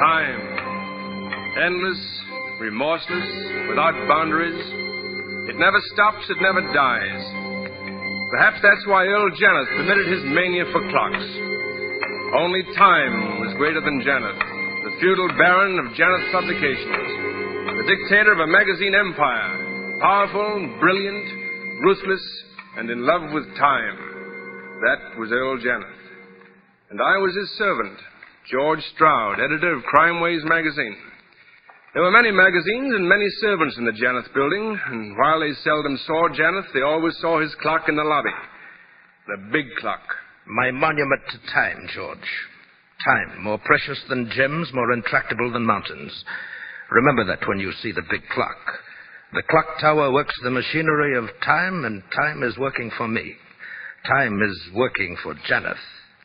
Time. Endless, remorseless, without boundaries. It never stops, it never dies. Perhaps that's why Earl Janeth permitted his mania for clocks. Only Time was greater than Janeth, the feudal baron of Janeth Publications, the dictator of a magazine empire, powerful, brilliant, ruthless, and in love with time. That was Earl Janeth. And I was his servant, George Stroud, editor of Crime Ways magazine. There were many magazines and many servants in the Janeth building, and while they seldom saw Janeth, they always saw his clock in the lobby. The big clock. My monument to time, George. Time, more precious than gems, more intractable than mountains. Remember that when you see the big clock. The clock tower works the machinery of time, and time is working for me. Time is working for Janeth.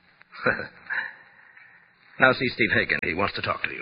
Now see Steve Hagen. He wants to talk to you.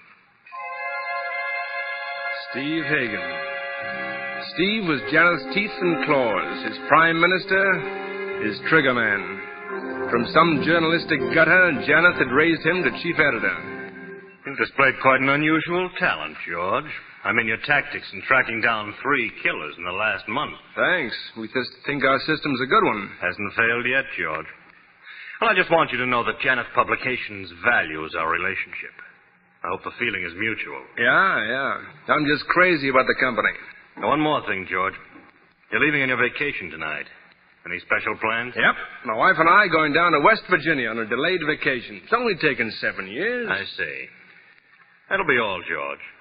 Steve Hagen. Steve was Janeth's teeth and claws, his prime minister, his trigger man. From some journalistic gutter, Janeth had raised him to chief editor. You've displayed quite an unusual talent, George. I mean, your tactics in tracking down 3 killers in the last month. Thanks. We just think our system's a good one. Hasn't failed yet, George. Well, I just want you to know that Janeth Publications values our relationship. I hope the feeling is mutual. Yeah. I'm just crazy about the company. Now, one more thing, George. You're leaving on your vacation tonight. Any special plans? Yep. My wife and I going down to West Virginia on a delayed vacation. It's only taken 7 years. I see. That'll be all, George.